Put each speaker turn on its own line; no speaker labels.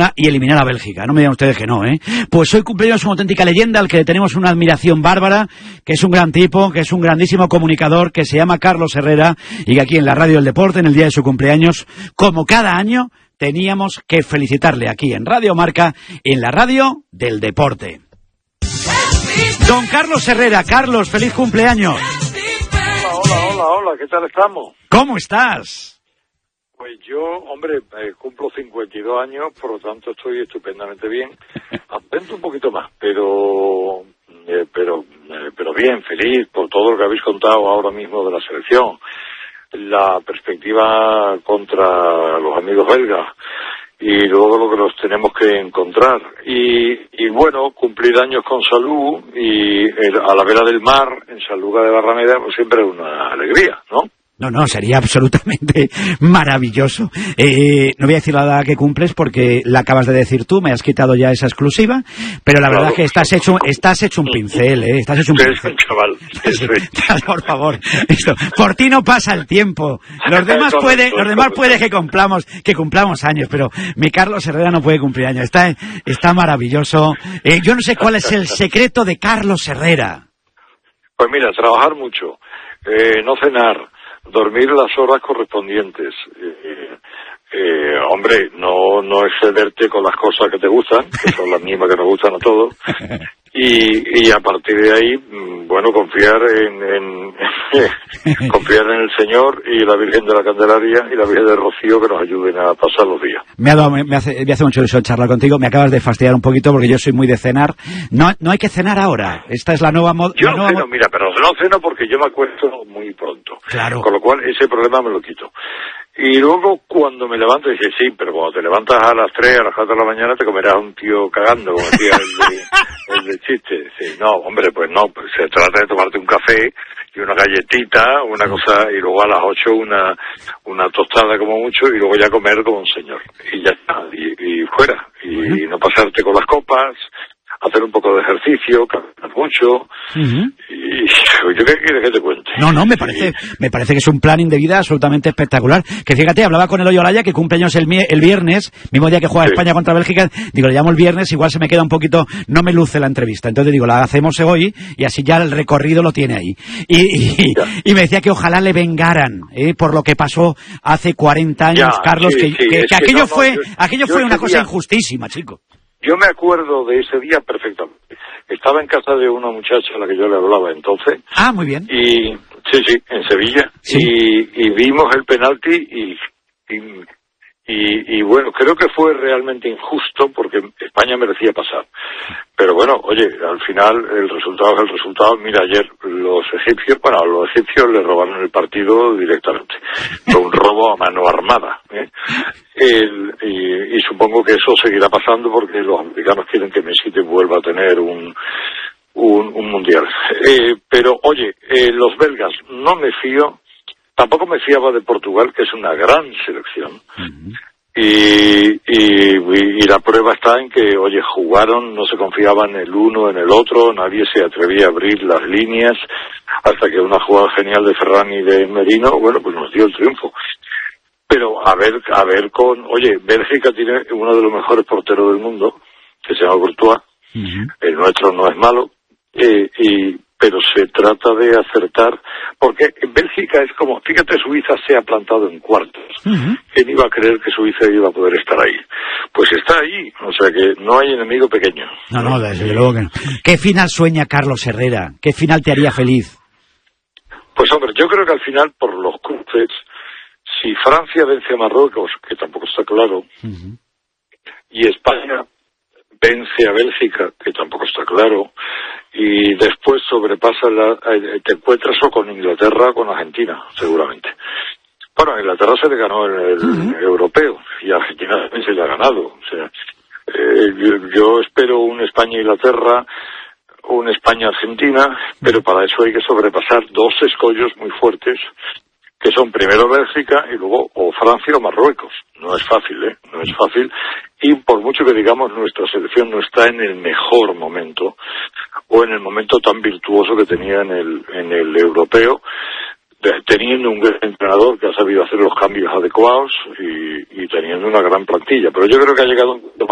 española y eliminar a Bélgica. No me digan ustedes que no, ¿eh? Pues hoy cumpleaños una auténtica leyenda al que le tenemos una admiración bárbara, que es un gran tipo, que es un grandísimo comunicador, que se llama Carlos Herrera, y que aquí en la Radio del Deporte, en el día de su cumpleaños, como cada año, teníamos que felicitarle aquí en Radio Marca, en la Radio del Deporte. Don Carlos Herrera. Carlos, feliz cumpleaños.
Hola, ¿qué tal estamos?
¿Cómo estás?
Pues yo, hombre, cumplo 52 años, por lo tanto estoy estupendamente bien. Aprendo un poquito más, pero bien, feliz por todo lo que habéis contado ahora mismo de la selección. La perspectiva contra los amigos belgas y luego lo que nos tenemos que encontrar. Y bueno, cumplir años con salud y a la vera del mar, en Sanlúcar de Barrameda, pues siempre es una alegría, ¿no?
No, sería absolutamente maravilloso. No voy a decir la edad que cumples porque la acabas de decir tú, me has quitado ya esa exclusiva, pero la verdad es que estás hecho un pincel, ¿eh? Estás hecho un pincel.
Chaval.
Por favor, esto, por ti no pasa el tiempo. Los demás puede que cumplamos años, pero mi Carlos Herrera no puede cumplir años. Está maravilloso. Yo no sé cuál es el secreto de Carlos Herrera.
Pues mira, trabajar mucho, no cenar, dormir las horas correspondientes, hombre, no excederte con las cosas que te gustan, que son las mismas que nos gustan a todos, y a partir de ahí, bueno, confiar en el Señor y la Virgen de la Candelaria y la Virgen del Rocío que nos ayuden a pasar los días.
Me hace mucho ilusión charlar contigo. Me acabas de fastidiar un poquito porque yo soy muy de cenar. No hay que cenar ahora. Esta es la nueva moda.
Yo no ceno, mira, pero no ceno porque yo me acuesto muy pronto.
Claro.
Con lo cual ese problema me lo quito. Y luego cuando me levanto, dije, sí, pero cuando te levantas a las 3, a las 4 de la mañana, te comerás un tío cagando, como decía el de chiste. Sí, no, hombre, pues no, pues se trata de tomarte un café y una galletita, una cosa, y luego a las 8 una tostada como mucho, y luego ya comer como un señor. Y ya está, y fuera, y no pasarte con las copas, hacer un poco de ejercicio, caminar mucho, y yo qué quieres que te cuente.
No, me parece que es un planning de vida absolutamente espectacular. Que fíjate, hablaba con Eloy Olaya, que cumpleaños el viernes, mismo día que juega España contra Bélgica, digo, le llamo el viernes, igual se me queda un poquito, no me luce la entrevista, entonces digo, la hacemos hoy, y así ya el recorrido lo tiene ahí. Y me decía que ojalá le vengaran, por lo que pasó hace 40 años, Carlos, que aquello fue una cosa injustísima, chico.
Yo me acuerdo de ese día perfectamente. Estaba en casa de una muchacha a la que yo le hablaba entonces.
Ah, muy bien.
Y sí, en Sevilla. Sí. Y vimos el penalti y bueno, creo que fue realmente injusto porque España merecía pasar. Pero bueno, oye, al final el resultado es el resultado. Mira, ayer los egipcios le robaron el partido directamente. Fue un robo a mano armada, ¿eh? Y supongo que eso seguirá pasando porque los americanos quieren que Messi vuelva a tener un mundial. Pero oye, los belgas no me fío. Tampoco me fiaba de Portugal, que es una gran selección. Y la prueba está en que, oye, jugaron, no se confiaban el uno en el otro, nadie se atrevía a abrir las líneas, hasta que una jugada genial de Ferran y de Merino, bueno, pues nos dio el triunfo. Pero a ver oye, Bélgica tiene uno de los mejores porteros del mundo, que se llama Courtois, el nuestro no es malo, pero se trata de acertar, porque en Bélgica es como, fíjate, Suiza se ha plantado en cuartos. ¿Quién iba a creer que Suiza iba a poder estar ahí? Pues está ahí, o sea que no hay enemigo pequeño.
No, desde luego que no. ¿Qué final sueña Carlos Herrera? ¿Qué final te haría feliz?
Pues hombre, yo creo que al final, por los cruces, si Francia vence a Marruecos, que tampoco está claro, y España vence a Bélgica, que tampoco está claro, y después sobrepasa te encuentras o con Inglaterra o con Argentina, seguramente. Bueno, a Inglaterra se le ganó el europeo, y a Argentina también se le ha ganado. O sea, yo espero un España-Inglaterra, un España-Argentina, pero para eso hay que sobrepasar dos escollos muy fuertes, que son primero Bélgica y luego o Francia o Marruecos. No es fácil, no es fácil. Y por mucho que digamos nuestra selección no está en el mejor momento o en el momento tan virtuoso que tenía en el europeo, teniendo un gran entrenador que ha sabido hacer los cambios adecuados y teniendo una gran plantilla. Pero yo creo que ha llegado un